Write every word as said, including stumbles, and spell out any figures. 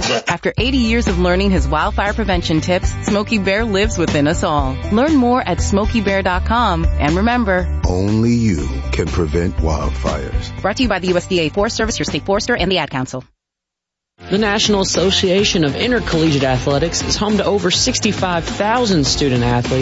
After eighty years of learning his wildfire prevention tips, Smokey Bear lives within us all. Learn more at smokey bear dot com. And remember, only you can prevent wildfires. Brought to you by the U S D A Forest Service, your state forester, and the Ad Council. The National Association of Intercollegiate Athletics is home to over sixty-five thousand student athletes